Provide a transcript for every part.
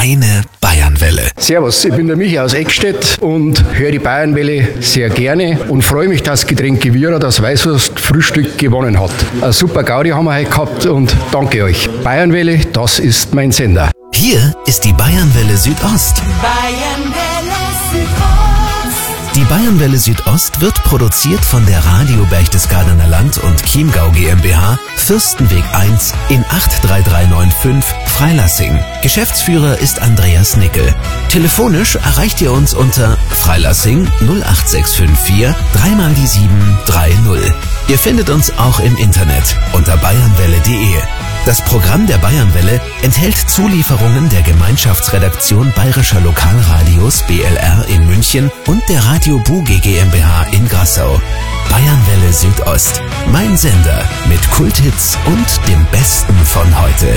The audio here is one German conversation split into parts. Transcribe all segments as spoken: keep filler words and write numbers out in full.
Deine Bayernwelle. Servus, ich bin der Michi aus Eckstedt und höre die Bayernwelle sehr gerne und freue mich, dass Getränke Vira das Weißwurst-Frühstück gewonnen hat. Eine super Gaudi haben wir heute gehabt und danke euch. Bayernwelle, das ist mein Sender. Hier ist die Bayernwelle Südost. Bayernwelle Südost. Die Bayernwelle Südost wird produziert von der Radio Berchtesgadener Land und Chiemgau GmbH, Fürstenweg eins in acht drei drei neun fünf Freilassing. Geschäftsführer ist Andreas Nickel. Telefonisch erreicht ihr uns unter Freilassing null acht sechs fünf vier drei mal die sieben drei null. Ihr findet uns auch im Internet unter bayernwelle punkt de. Das Programm der Bayernwelle enthält Zulieferungen der Gemeinschaftsredaktion Bayerischer Lokalradios B L R in München und der Radio Buge GmbH in Grassau. Bayernwelle Südost, mein Sender mit Kulthits und dem Besten von heute.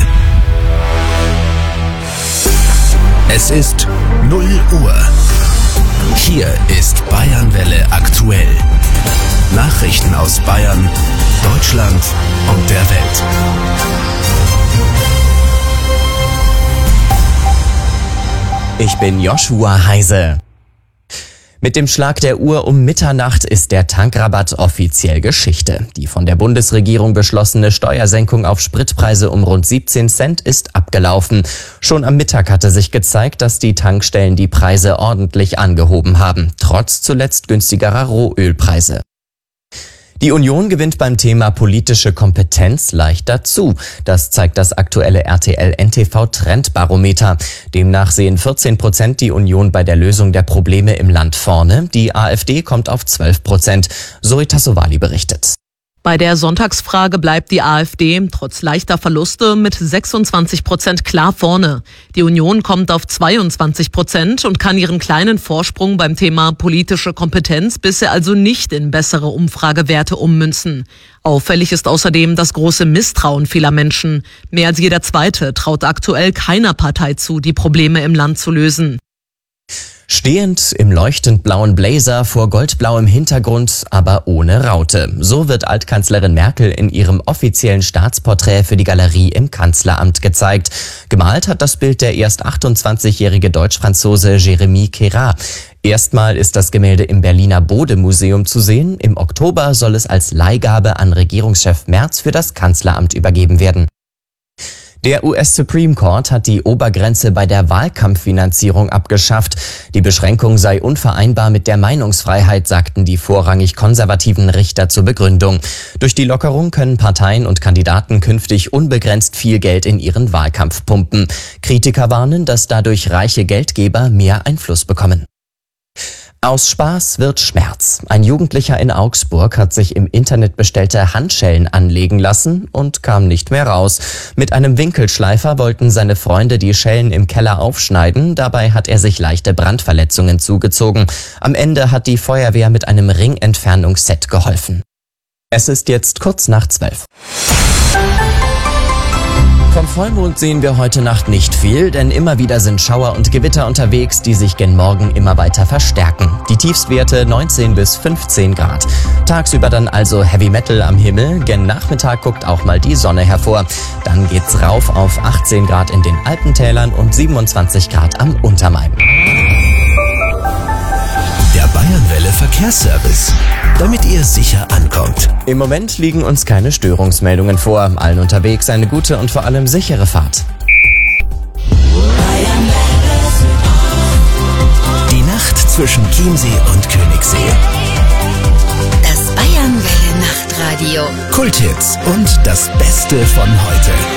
Es ist null Uhr. Hier ist Bayernwelle aktuell. Nachrichten aus Bayern, Deutschland und der Welt. Ich bin Joshua Heise. Mit dem Schlag der Uhr um Mitternacht ist der Tankrabatt offiziell Geschichte. Die von der Bundesregierung beschlossene Steuersenkung auf Spritpreise um rund siebzehn Cent ist abgelaufen. Schon am Mittag hatte sich gezeigt, dass die Tankstellen die Preise ordentlich angehoben haben, trotz zuletzt günstigerer Rohölpreise. Die Union gewinnt beim Thema politische Kompetenz leicht dazu. Das zeigt das aktuelle R T L N T V Trendbarometer. Demnach sehen vierzehn Prozent die Union bei der Lösung der Probleme im Land vorne. Die AfD kommt auf zwölf Prozent. Zoe Tassovali berichtet. Bei der Sonntagsfrage bleibt die AfD trotz leichter Verluste mit sechsundzwanzig Prozent klar vorne. Die Union kommt auf zweiundzwanzig Prozent und kann ihren kleinen Vorsprung beim Thema politische Kompetenz bisher also nicht in bessere Umfragewerte ummünzen. Auffällig ist außerdem das große Misstrauen vieler Menschen. Mehr als jeder Zweite traut aktuell keiner Partei zu, die Probleme im Land zu lösen. Stehend im leuchtend blauen Blazer vor goldblauem Hintergrund, aber ohne Raute. So wird Altkanzlerin Merkel in ihrem offiziellen Staatsporträt für die Galerie im Kanzleramt gezeigt. Gemalt hat das Bild der erst achtundzwanzigjährige Deutsch-Franzose Jérémy Queyras. Erstmal ist das Gemälde im Berliner Bode-Museum zu sehen. Im Oktober soll es als Leihgabe an Regierungschef Merz für das Kanzleramt übergeben werden. Der U S Supreme Court hat die Obergrenze bei der Wahlkampffinanzierung abgeschafft. Die Beschränkung sei unvereinbar mit der Meinungsfreiheit, sagten die vorrangig konservativen Richter zur Begründung. Durch die Lockerung können Parteien und Kandidaten künftig unbegrenzt viel Geld in ihren Wahlkampf pumpen. Kritiker warnen, dass dadurch reiche Geldgeber mehr Einfluss bekommen. Aus Spaß wird Schmerz. Ein Jugendlicher in Augsburg hat sich im Internet bestellte Handschellen anlegen lassen und kam nicht mehr raus. Mit einem Winkelschleifer wollten seine Freunde die Schellen im Keller aufschneiden. Dabei hat er sich leichte Brandverletzungen zugezogen. Am Ende hat die Feuerwehr mit einem Ringentfernungsset geholfen. Es ist jetzt kurz nach zwölf. Vom Vollmond sehen wir heute Nacht nicht viel, denn immer wieder sind Schauer und Gewitter unterwegs, die sich gen Morgen immer weiter verstärken. Die Tiefstwerte neunzehn bis fünfzehn Grad. Tagsüber dann also Heavy Metal am Himmel, gen Nachmittag guckt auch mal die Sonne hervor. Dann geht's rauf auf achtzehn Grad in den Alpentälern und siebenundzwanzig Grad am Untermain. Der Bayernwelle Verkehrsservice, damit ihr sicher ankommt. Im Moment liegen uns keine Störungsmeldungen vor. Allen unterwegs eine gute und vor allem sichere Fahrt. Die Nacht zwischen Chiemsee und Königssee. Das Bayernwelle Nachtradio. Kulthits und das Beste von heute.